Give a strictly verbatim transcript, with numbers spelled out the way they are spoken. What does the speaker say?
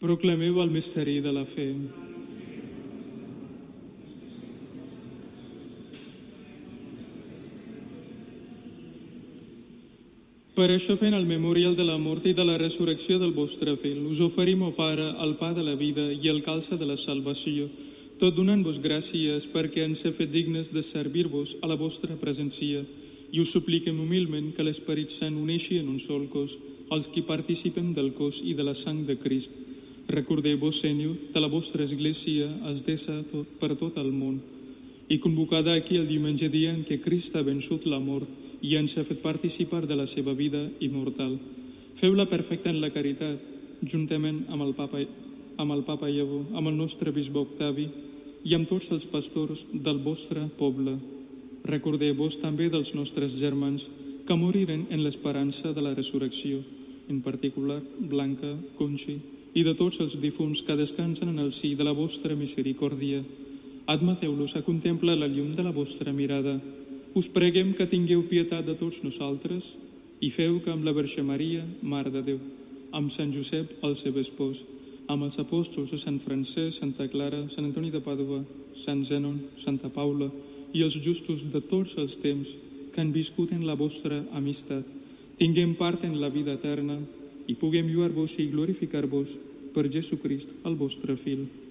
Proclameu el misteri de la fe. Per això, fent el memorial de la mort i de la resurrecció del vostre fill, us oferim, o Pare, el pa de la vida i el calze de la salvació, tot donant-vos gràcies perquè ens he fet dignes de servir-vos a la vostra presència, i us supliquem humilment que l'Esperit Sant uneixi en un sol cos els qui participem del cos i de la sang de Crist. Recordeu-vos, Senyor, de la vostra Església estesa per tot el món i convocada aquí el diumenge dia en què Crist ha vençut la mort i ens ha fet participar de la seva vida immortal. Feu-la perfecta en la caritat, juntament amb el Papa, amb el Papa Lleó, amb el nostre bisbe Octavi i amb tots els pastors del vostre poble. Recordeu-vos també dels nostres germans que moriren en l'esperança de la resurrecció, en particular Blanca, Conxi, i de tots els difunts que descansen en el si de la vostra misericòrdia. Admeteu-los a contemplar la llum de la vostra mirada. Us preguem que tingueu pietat de tots nosaltres i feu que amb la Verge Maria, Mare de Déu, amb Sant Josep, el seu espòs, amb els apòstols de Sant Francesc, Santa Clara, Sant Antoni de Pàdua, Sant Zenon, Santa Paula i els justos de tots els temps que han viscut en la vostra amistat, tinguem part en la vida eterna i puguem lluar-vos i glorificar-vos per Jesucrist, el vostre Fill.